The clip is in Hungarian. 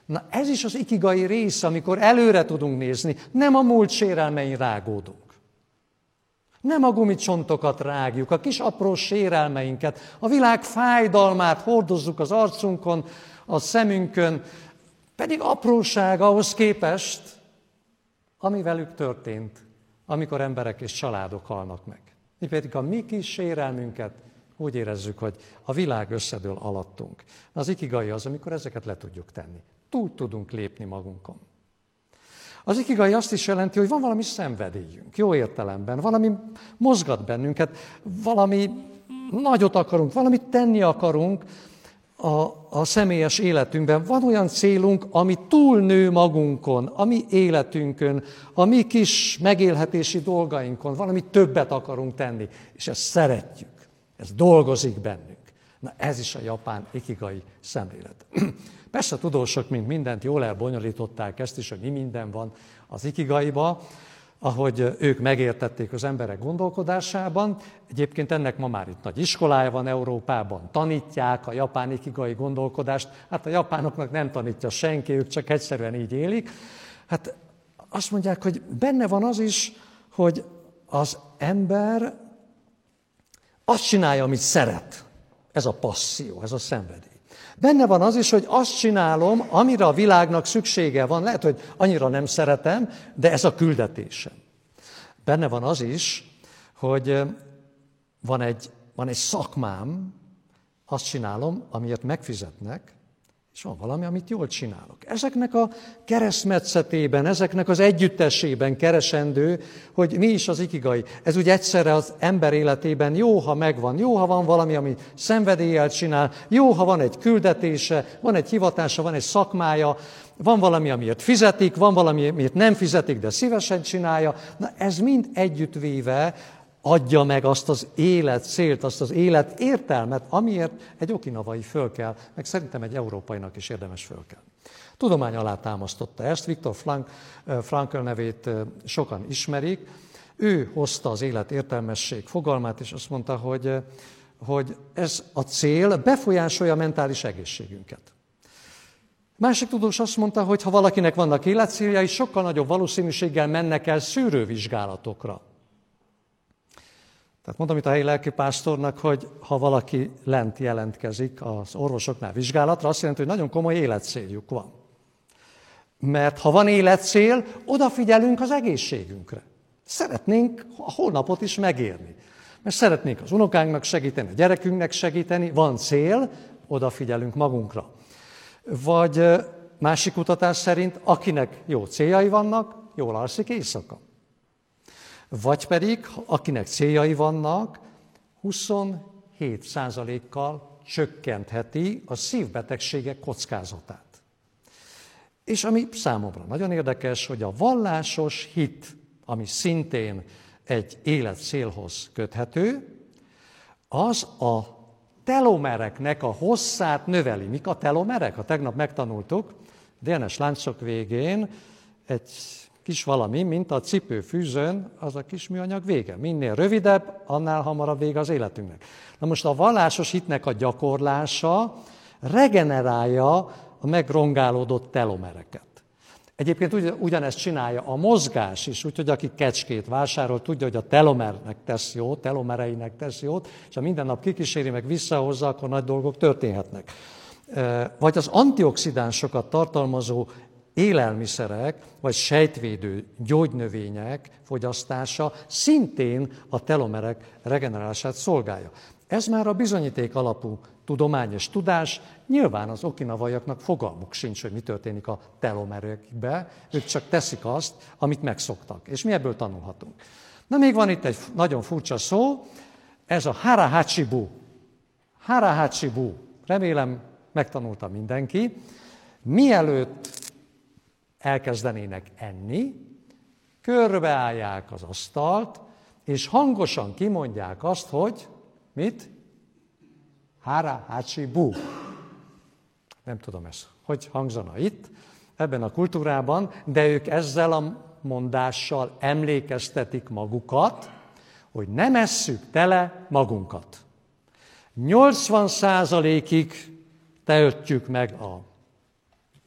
Na ez is az ikigai rész, amikor előre tudunk nézni, nem a múlt sérelmein rágódunk. Nem a gumicsontokat rágjuk, a kis apró sérelmeinket, a világ fájdalmát hordozzuk az arcunkon, a szemünkön, pedig apróság ahhoz képest, ami velük történt, amikor emberek és családok halnak meg. Mi pedig a mi kis sérelmünket úgy érezzük, hogy a világ összedől alattunk. Az ikigai az, amikor ezeket le tudjuk tenni. Túl tudunk lépni magunkon. Az ikigai azt is jelenti, hogy van valami szenvedélyünk, jó értelemben, valami mozgat bennünket, valami nagyot akarunk, valamit tenni akarunk a személyes életünkben. Van olyan célunk, ami túlnő magunkon, a mi életünkön, a mi kis megélhetési dolgainkon, valami többet akarunk tenni, és ezt szeretjük, ez dolgozik bennünk. Na ez is a japán ikigai szemlélet. Persze a tudósok, mint mindent, jól elbonyolították ezt is, hogy mi minden van az ikigaiba, ahogy ők megértették az emberek gondolkodásában. Egyébként ennek ma már itt nagy iskolája van Európában, tanítják a japán ikigai gondolkodást. Hát a japánoknak nem tanítja senki, ők csak egyszerűen így élik. Hát azt mondják, hogy benne van az is, hogy az ember azt csinálja, amit szeret. Ez a passzió, ez a szenvedély. Benne van az is, hogy azt csinálom, amire a világnak szüksége van. Lehet, hogy annyira nem szeretem, de ez a küldetésem. Benne van az is, hogy van egy szakmám, azt csinálom, amiért megfizetnek, és van valami, amit jól csinálok. Ezeknek a keresztmetszetében, ezeknek az együttesében keresendő, hogy mi is az ikigai. Ez úgy egyszerre az ember életében jó, ha megvan, jó, ha van valami, ami szenvedéllyel csinál, jó, ha van egy küldetése, van egy hivatása, van egy szakmája, van valami, amiért fizetik, van valami, amiért nem fizetik, de szívesen csinálja. Na ez mind együttvéve adja meg azt az élet célt, azt az élet értelmet, amiért egy okinawai föl kell, meg szerintem egy európainak is érdemes föl kell. Tudomány alá támasztotta ezt, Viktor Frankl nevét sokan ismerik. Ő hozta az élet értelmesség fogalmát, és azt mondta, hogy ez a cél befolyásolja a mentális egészségünket. Másik tudós azt mondta, hogy ha valakinek vannak életcéljai, sokkal nagyobb valószínűséggel mennek el szűrővizsgálatokra. Tehát mondtam itt a helyi lelkipásztornak, hogy ha valaki lent jelentkezik az orvosoknál vizsgálatra, azt jelenti, hogy nagyon komoly életcéljuk van. Mert ha van életcél, odafigyelünk az egészségünkre. Szeretnénk a holnapot is megérni. Mert szeretnénk az unokánknak segíteni, a gyerekünknek segíteni, van cél, odafigyelünk magunkra. Vagy másik kutatás szerint, akinek jó céljai vannak, jól alszik éjszaka. Vagy pedig, akinek céljai vannak, 27%-kal csökkentheti a szívbetegségek kockázatát. És ami számomra nagyon érdekes, hogy a vallásos hit, ami szintén egy életcélhoz köthető, az a telomereknek a hosszát növeli. Mik a telomerek? Ha tegnap megtanultuk, DNS láncok végén egy kis valami, mint a cipőfűzőn, az a kis műanyag vége. Minél rövidebb, annál hamarabb vége az életünknek. Na most a vallásos hitnek a gyakorlása regenerálja a megrongálódott telomereket. Egyébként ugyanezt csinálja a mozgás is, úgyhogy aki kecskét vásárol, tudja, hogy a telomernek tesz jót, telomereinek tesz jót, és ha minden nap kikíséri, meg visszahozza, akkor nagy dolgok történhetnek. Vagy az antioxidánsokat tartalmazó élelmiszerek, vagy sejtvédő gyógynövények fogyasztása szintén a telomerek regenerálását szolgálja. Ez már a bizonyíték alapú tudományos tudás, nyilván az okinawaiaknak fogalmuk sincs, hogy mi történik a telomerekbe, ők csak teszik azt, amit megszoktak, és mi ebből tanulhatunk. Na még van itt egy nagyon furcsa szó, ez a harahachibu. Harahachibu, remélem megtanulta mindenki, mielőtt elkezdenének enni, körbeállják az asztalt, és hangosan kimondják azt, hogy mit? Harahachibu. Nem tudom ez, hogy hangzana itt, ebben a kultúrában, de ők ezzel a mondással emlékeztetik magukat, hogy nem esszük tele magunkat. 80%-ig töltjük meg a